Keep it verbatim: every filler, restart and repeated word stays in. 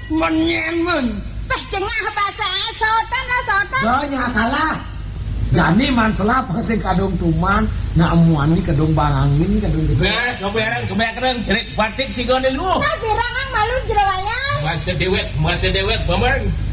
menyemen Bah cengah basange sotan lah sotan. soalnya kalah jadi man selapang sing kadung tuman na amuan ni kadung bangangin kadung gitu nah keberang keberang jerik batik si gone lu Nah birangan malu jero wayang. masa dewek masa dewek pamer